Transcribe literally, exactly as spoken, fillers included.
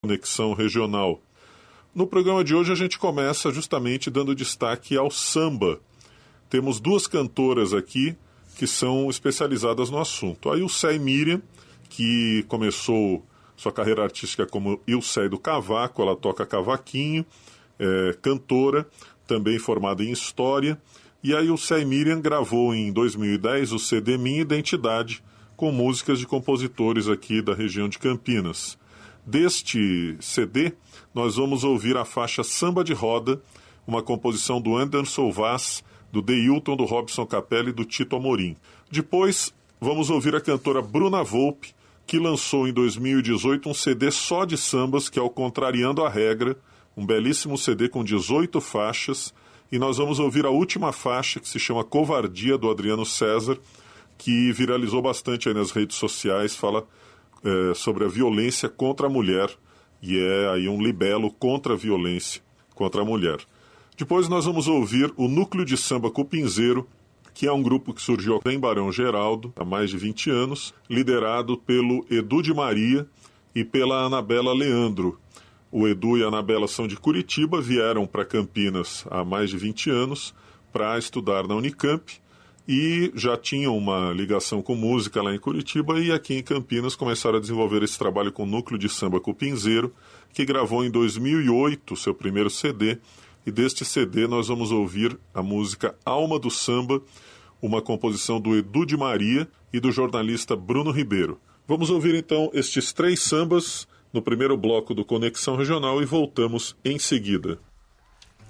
Conexão Regional. No programa de hoje a gente começa justamente dando destaque ao samba. Temos duas cantoras aqui que são especializadas no assunto. A Ilcé Miriam, que começou sua carreira artística como Ilcé do Cavaco, ela toca cavaquinho, é cantora, também formada em História. E a Ilcé Miriam gravou em dois mil e dez o C D Minha Identidade, com músicas de compositores aqui da região de Campinas. Deste C D, nós vamos ouvir a faixa Samba de Roda, uma composição do Anderson Vaz, do Deilton, do Robson Capelli e do Tito Amorim. Depois, vamos ouvir a cantora Bruna Volpe, que lançou em dois mil e dezoito um C D só de sambas, que é o Contrariando a Regra, um belíssimo C D com dezoito faixas, e nós vamos ouvir a última faixa, que se chama Covardia, do Adriano César, que viralizou bastante aí nas redes sociais, fala é, sobre a violência contra a mulher, e é aí um libelo contra a violência contra a mulher. Depois nós vamos ouvir o Núcleo de Samba Cupinzeiro, que é um grupo que surgiu em Barão Geraldo há mais de vinte anos, liderado pelo Edu de Maria e pela Anabela Leandro. O Edu e a Anabela são de Curitiba, vieram para Campinas há mais de vinte anos para estudar na Unicamp e já tinham uma ligação com música lá em Curitiba, e aqui em Campinas começaram a desenvolver esse trabalho com o Núcleo de Samba Cupinzeiro, que gravou em dois mil e oito seu primeiro C D, e deste C D nós vamos ouvir a música Alma do Samba, uma composição do Edu de Maria e do jornalista Bruno Ribeiro. Vamos ouvir então estes três sambas no primeiro bloco do Conexão Regional e voltamos em seguida.